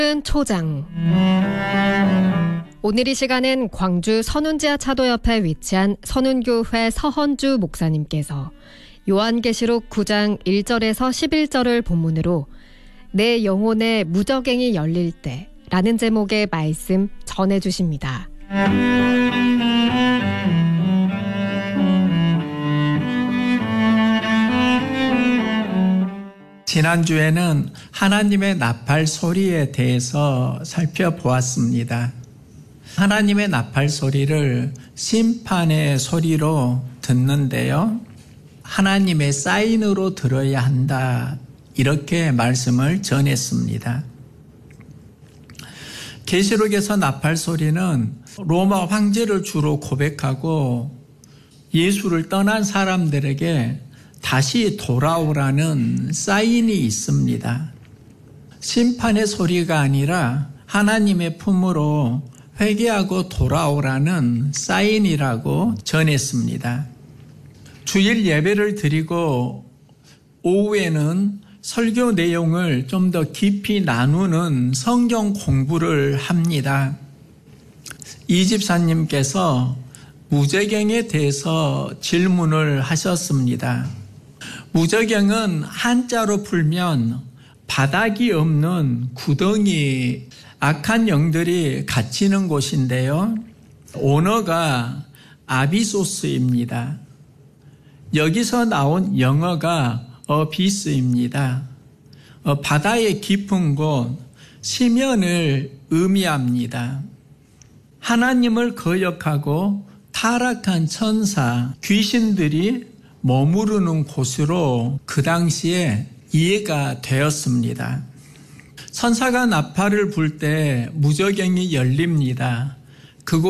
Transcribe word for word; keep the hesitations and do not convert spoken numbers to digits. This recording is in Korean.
초장. 오늘 이 시간은 광주 선운지하 차도 옆에 위치한 선운교회 서헌주 목사님께서 요한계시록 구 장 일 절에서 십일 절을 본문으로 내 영혼의 무저갱이 열릴 때 라는 제목의 말씀 전해주십니다. 지난주에는 하나님의 나팔 소리에 대해서 살펴보았습니다. 하나님의 나팔 소리를 심판의 소리로 듣는데요. 하나님의 사인으로 들어야 한다. 이렇게 말씀을 전했습니다. 계시록에서 나팔 소리는 로마 황제를 주로 고백하고 예수를 떠난 사람들에게 다시 돌아오라는 사인이 있습니다. 심판의 소리가 아니라 하나님의 품으로 회개하고 돌아오라는 사인이라고 전했습니다. 주일 예배를 드리고 오후에는 설교 내용을 좀 더 깊이 나누는 성경 공부를 합니다. 이 집사님께서 무저갱에 대해서 질문을 하셨습니다. 무저갱은 한자로 풀면 바닥이 없는 구덩이, 악한 영들이 갇히는 곳인데요. 언어가 아비소스입니다. 여기서 나온 영어가 어비스입니다. 어, 바다의 깊은 곳, 심연을 의미합니다. 하나님을 거역하고 타락한 천사, 귀신들이 머무르는 곳으로 그 당시에 이해가 되었습니다. 천사가 나팔을 불 때 무저갱이 열립니다.